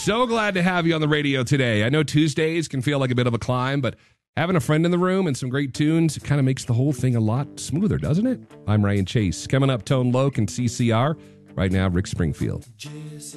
So glad to have you on the radio today. I know Tuesdays can feel like a bit of a climb, but having a friend in the room and some great tunes kind of makes the whole thing a lot smoother, doesn't it? I'm Ryan Chase. Coming up, Tone Loc and CCR. Right now, Rick Springfield.